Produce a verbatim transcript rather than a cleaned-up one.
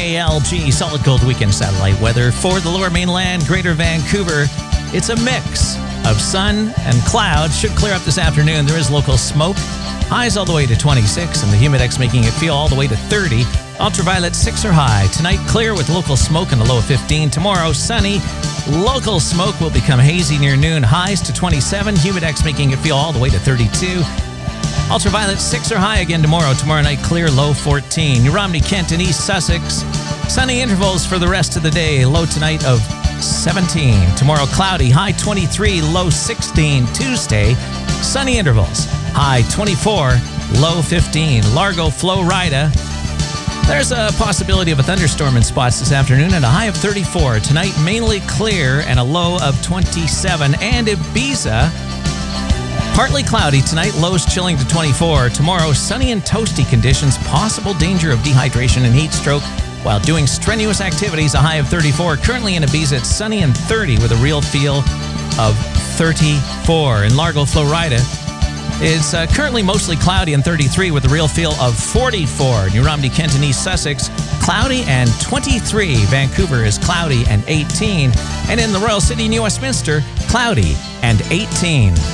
A L G Solid Gold Weekend Satellite weather for the Lower Mainland, Greater Vancouver. It's a mix of sun and clouds. Should clear up this afternoon. There is local smoke. Highs all the way to twenty-six, and the humidex making it feel all the way to thirty. Ultraviolet six or high. Tonight, clear with local smoke and a low of fifteen. Tomorrow, sunny. Local smoke will become hazy near noon. Highs to twenty-seven. Humidex making it feel all the way to thirty-two. Ultraviolet six or high again tomorrow. Tomorrow night, clear, low fourteen. New Romney, Kent, and East Sussex. Sunny intervals for the rest of the day. Low tonight of seventeen. Tomorrow, cloudy, high twenty-three, low sixteen. Tuesday, sunny intervals. High twenty-four, low fifteen. Largo, Florida. There's a possibility of a thunderstorm in spots this afternoon and a high of thirty-four. Tonight, mainly clear and a low of twenty-seven. And Ibiza, partly cloudy tonight, lows chilling to twenty-four. Tomorrow, sunny and toasty conditions, possible danger of dehydration and heat stroke while doing strenuous activities, a high of thirty-four. Currently in Ibiza, it's sunny and thirty with a real feel of thirty-four. In Largo, Florida, it's uh, currently mostly cloudy and thirty-three with a real feel of forty-four. New Romney, Kent, and East Sussex, cloudy and twenty-three. Vancouver is cloudy and eighteen. And in the Royal City, New Westminster, cloudy and eighteen.